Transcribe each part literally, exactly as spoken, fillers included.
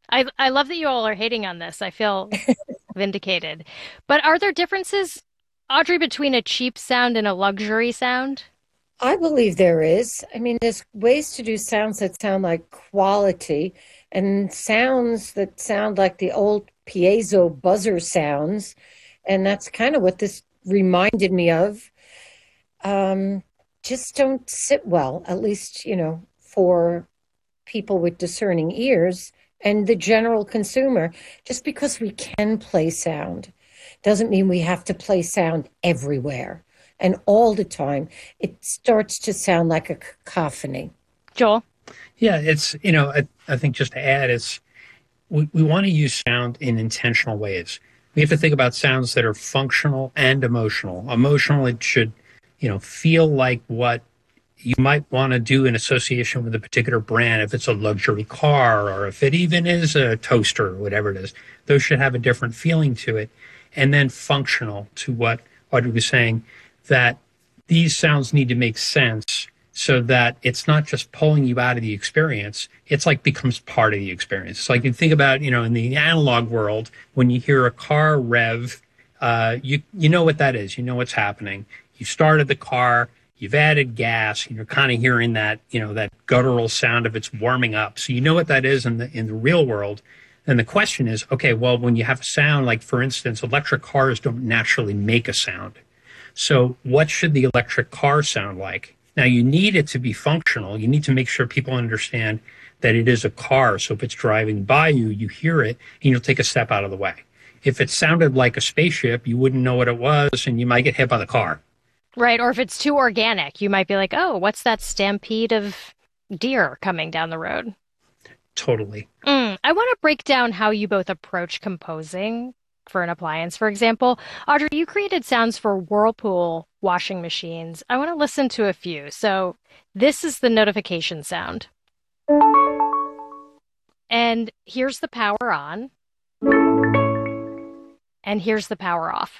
I I love that you all are hating on this. I feel vindicated. But are there differences, Audrey, between a cheap sound and a luxury sound? I believe there is. I mean, there's ways to do sounds that sound like quality and sounds that sound like the old piezo buzzer sounds. And that's kind of what this reminded me of. Um, just don't sit well, at least, you know, for people with discerning ears and the general consumer. Just because we can play sound doesn't mean we have to play sound everywhere and all the time. It starts to sound like a cacophony. Joel? Yeah, it's, you know, I, I think just to add, it's we, we want to use sound in intentional ways. We have to think about sounds that are functional and emotional. Emotional, it should, you know, feel like what you might want to do in association with a particular brand. If it's a luxury car or if it even is a toaster or whatever it is, those should have a different feeling to it. And then functional, to what Audrey was saying, that these sounds need to make sense so that it's not just pulling you out of the experience. It's like becomes part of the experience. It's like you think about, you know, in the analog world, when you hear a car rev, uh, you, you know what that is. You know what's happening. You started the car, you've added gas, and you're kind of hearing that, you know, that guttural sound of it's warming up. So you know what that is in the, in the real world. And the question is, okay, well, when you have a sound, like for instance, electric cars don't naturally make a sound. So what should the electric car sound like? Now, you need it to be functional. You need to make sure people understand that it is a car. So if it's driving by you, you hear it and you'll take a step out of the way. If it sounded like a spaceship, you wouldn't know what it was and you might get hit by the car. Right. Or if it's too organic, you might be like, oh, what's that stampede of deer coming down the road? Totally. Mm, I want to break down how you both approach composing for an appliance. For example, Audrey, you created sounds for Whirlpool washing machines. I want to listen to a few. So this is the notification sound. And here's the power on. And here's the power off.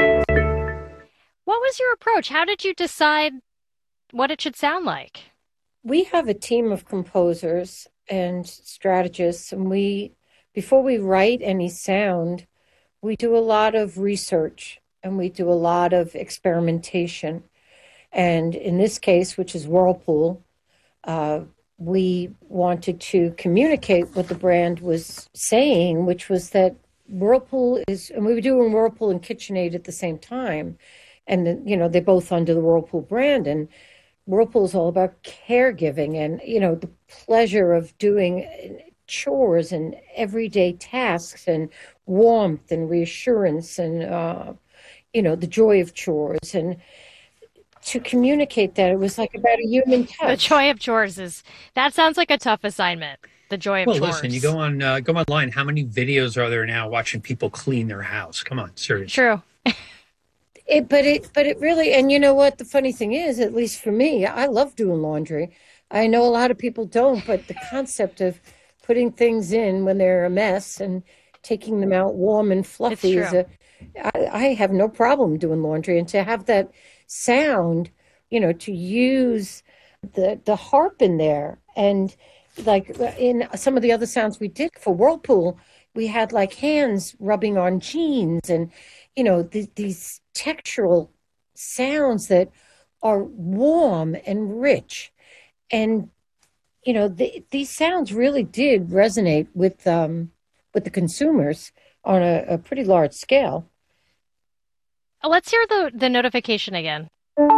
What was your approach? How did you decide what it should sound like? We have a team of composers and strategists, and we, before we write any sound, we do a lot of research and we do a lot of experimentation. And in this case, which is Whirlpool, uh, we wanted to communicate what the brand was saying, which was that Whirlpool is, and we were doing Whirlpool and KitchenAid at the same time. And, the, you know, they're both under the Whirlpool brand. And Whirlpool is all about caregiving and, you know, the pleasure of doing chores and everyday tasks and warmth and reassurance and, uh, you know, the joy of chores. And to communicate that, it was like about a human The touch. joy of chores is, that sounds like a tough assignment. The joy of Well, listen, you chores. go on, uh, go online. How many videos are there now watching people clean their house? Come on, seriously. True. It, but it, but it really, and you know what? The funny thing is, at least for me, I love doing laundry. I know a lot of people don't, but the concept of putting things in when they're a mess and taking them out warm and It's fluffy is true. a, I, I have no problem doing laundry. And to have that sound, you know, to use the the harp in there and like in some of the other sounds we did for Whirlpool, we had like hands rubbing on jeans and, you know, th- these textural sounds that are warm and rich. And, you know, the, these sounds really did resonate with um, with the consumers on a, a pretty large scale. Uh, Let's hear the the notification again.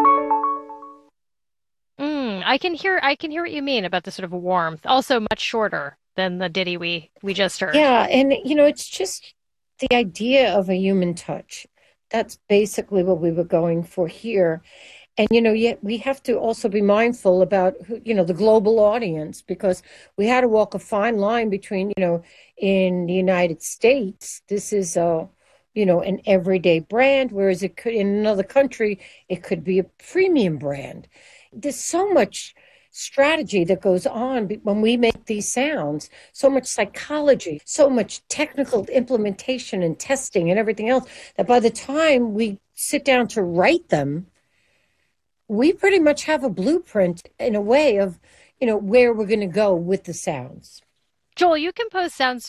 Mm, I can hear I can hear what you mean about the sort of warmth. Also much shorter than the ditty we we just heard. Yeah, and you know, it's just the idea of a human touch. That's basically what we were going for here. And you know, yet we have to also be mindful about who, you know, the global audience because we had to walk a fine line between, you know, in the United States, this is a, you know, an everyday brand, whereas it could in another country, it could be a premium brand. There's so much strategy that goes on be- when we make these sounds, so much psychology, so much technical implementation and testing and everything else that by the time we sit down to write them, we pretty much have a blueprint in a way of, you know, where we're going to go with the sounds. Joel, you compose sounds